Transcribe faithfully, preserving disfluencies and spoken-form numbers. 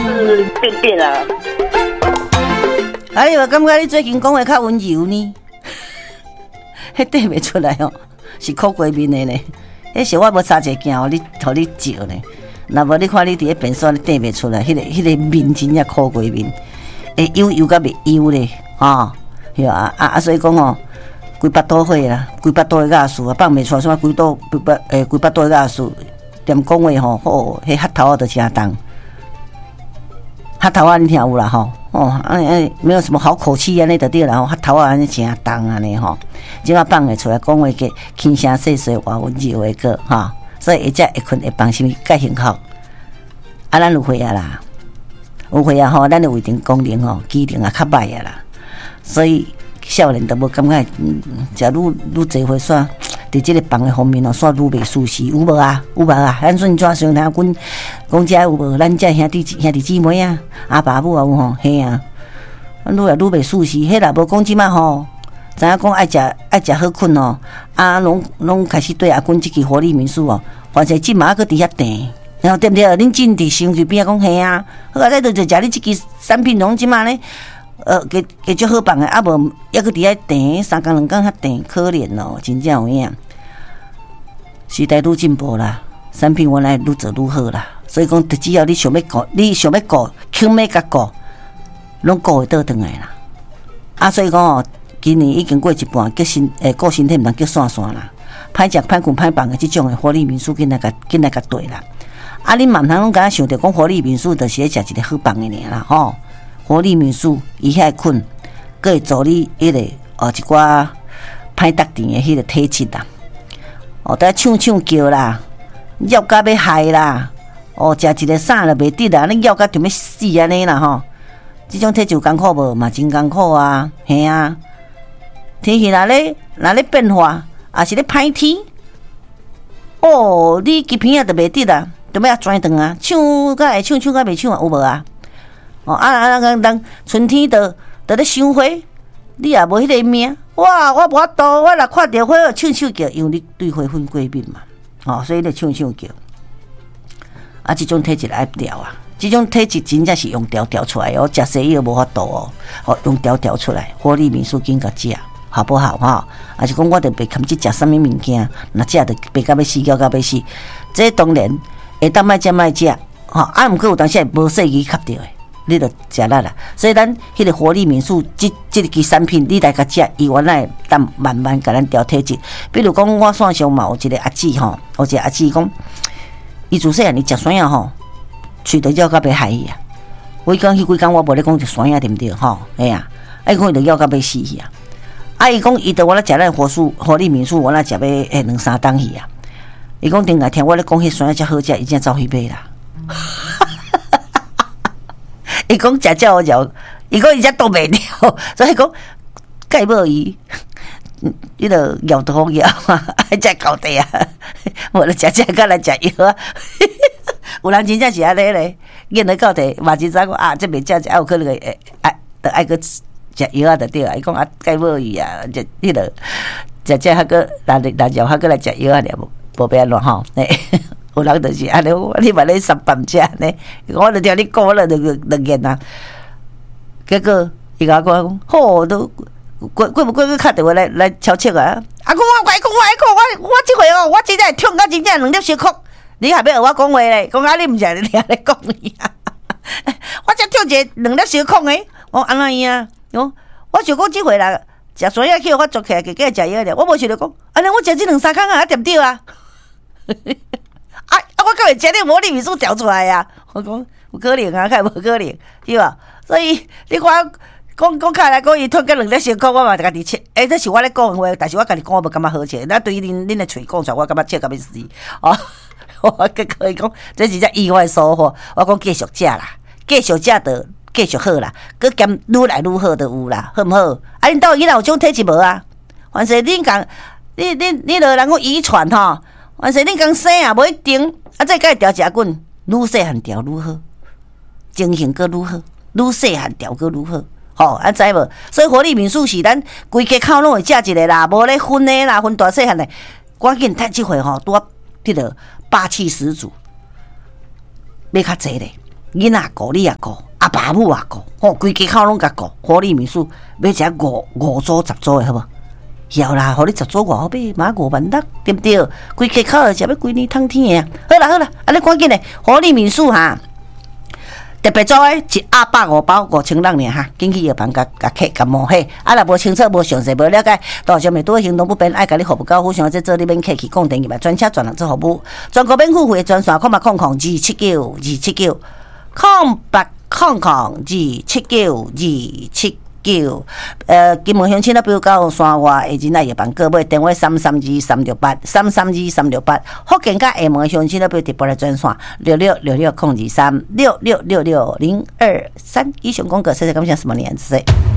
就是便便啊。 啊，你有感觉你最近讲话较温柔呢？迄缀袂出来哦，是苦瓜面的呢。迄是我无插一件哦，你互你照呢。若无你看你伫咧便所你缀袂出来，迄、那个迄、那个面真正苦瓜面，会油油甲袂油咧，吼，对啊啊啊，所以讲哦，规巴肚火啦，规巴肚的雅事啊，放袂出来，什么规肚规巴诶规巴肚的雅事，连讲话吼，哦，迄舌头啊都真重，舌头啊你听有啦吼。哦，安尼没有什么好口气安尼就对啦，吼，舌头啊安尼真重安尼吼，即马放会出来，讲话个轻声细碎，话温柔的个吼，所以会才会困会放心介幸福。啊，咱有会啊啦，有会啊吼，咱的胃肠功能吼，机能也较歹啊啦，所以少年都无感觉，嗯，食愈愈侪回煞，伫即个放的方面哦，煞愈袂舒适，有无啊？有无啊？咱阵怎想听阮讲遮有无？咱遮兄弟兄弟姊妹啊，阿爸母啊有吼，嘿啊，咱愈来愈袂舒适。迄若无讲即摆吼，知影讲爱食爱食好困哦，啊，拢拢开始对阿君即支活力民宿哦，反正即马个伫遐订，然后对不对？恁真伫想去边讲嘿啊，好啊，再就就食你即支产品拢即马呢。呃，加加足好放诶，啊无抑个伫遐订三工两工较订，可怜咯，真正有影。时代愈进步啦，产品原来愈做愈好啦，所以讲，只要你想要顾，你想要顾，想要甲顾，拢顾会倒转来啦。啊，所以讲哦，今年已经过一半，叫身诶顾身体毋通叫散散啦，歹食歹困歹放诶，即种诶活力民宿紧来甲紧来甲对啦。啊，恁嘛毋通拢敢想着讲活力民宿就是咧食一个好放诶尔啦，吼。活力民宿，伊遐困，佫会助你迄、那个哦一寡歹得定的迄个体质啦。哦，在唱唱叫啦，药甲要害啦，哦，食一个啥就袂得啦，你药甲就要死安尼啦吼。即种体质艰苦无嘛，真艰苦啊，嘿啊。天气若咧若咧变化，也是咧歹天，哦，你吉片啊就袂得啦，就要转转啊，唱甲会唱，唱甲袂唱啊，有无啊？哦啊啊！人人春天都都咧赏花，你也无迄个命。哇！我无法度，我若看到花，唱唱叫，因为你对花粉过敏嘛。哦，所以咧唱唱叫。啊，即种体质爱调啊，即种体质真正是用调调出来哦。食西药无法度哦，哦用调调出来。活力民宿紧甲食，好不好哈？啊是讲我着袂禁止食啥物物件，若食着白到要死，叫到要死。这当然会当卖食卖食，吼啊，毋过有当时无细机吸着诶。你就食力啦，所以咱迄个活力民宿即即个产品，你来甲食，伊原来当慢慢甲咱调体质。比如讲，我线上嘛有一个阿姊吼，有一个阿姊讲，伊自细汉伊食酸啊吼，喙着咬到要害伊啊。我讲迄几工我无咧讲食酸啊，对毋对吼？哎呀，啊伊讲伊着咬到要死去啊。啊伊讲伊着我咧食咱活素活力民宿，我咧食要诶两三档去啊。伊讲顶下听我咧讲迄酸啊才好食，伊才走去买啦。伊讲食遮好食，伊讲伊遮冻袂了，所以讲介无伊，伊着摇得好摇啊，爱食高地啊，无咧食食甲来食药啊。有人真正是安尼咧，见到高地嘛真知讲啊，这袂食食，有可能会爱得爱个食药啊，就对啊。伊讲啊，介无伊啊，就迄个食食还个来来摇还个来食药啊，了无无变乱吼。有人就是安尼，你嘛咧三半只呢？我就听你讲了，就就见啊。结果伊甲我讲，好都过过不过去敲电话来来敲切啊！啊，讲我怪讲我讲我我即回哦，我真正痛到真正两粒小哭。你还要学我讲话咧？讲啊，你毋是你听咧讲伊啊？我才痛一个两粒小哭诶！我安怎样？我我想讲即回啦，食酸药去我做起来，加加食药了。我无想着讲，安尼我食即两三工啊，对不对啊？啊啊！我根本食你活力民宿调出来呀、啊！我讲有可能啊，看无可能，对吧？所以你看，讲讲开来讲，伊吞个两粒小苦，我嘛家己切。诶、欸，这是我咧讲话，但是我家己讲，我无感觉好切。那对于恁恁的嘴讲出来，我感觉切到要死哦。我个可以讲，这是只意外收获。我讲继续食啦，继续食着继续好啦，佮兼愈来愈好就有啦，好毋好？啊，恁兜伊有种体质无啊？凡是恁讲，你你你落人讲遗传吼。完是恁讲生啊，无一定，啊再甲伊调食滚，愈细汉调愈好，精神阁愈好，愈细汉调阁愈好，吼、哦，啊知无？所以活力民宿是咱规家口拢会食一个啦，无咧分的啦，分大细汉的，赶紧趁即回吼，拄啊，迄个霸气十足，要较济咧， 囡仔顾你也顾，阿爸母也顾，吼，规家口拢甲顾。火力民宿买只五五组十组的好无？要啦，互你十组偌好买，买五万六，对不对？规家口就要规年通天的。好啦好啦，安尼赶紧的，火力民宿哈。特别做诶，一阿百五包五千六尔哈，紧去药房甲甲客甲摸嘿。啊，若无清楚、无详细、无了解，到上面拄行动不便，爱甲你服务到府上，即做你免客气，讲电入来，专车专人做服务，全国免付费专线，空八空空二七九二七九，空八空空二七九二七九。呃，金门乡亲那边到山外的人来药房购买，电话三三二三六八三三二三六八。福建甲厦门乡亲那边直播来专线六六六六空二三六六六六零二三。以上广告，谢谢感谢什么年？谢谢。